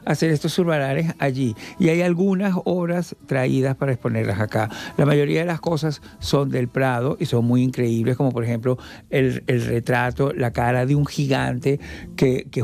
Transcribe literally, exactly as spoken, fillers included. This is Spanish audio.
hacer estos Zurbarales allí. Y hay algunas obras traídas para exponerlas acá. La mayoría de las cosas son del Prado y son muy increíbles, como por ejemplo el, el retrato, la cara de un gigante que, que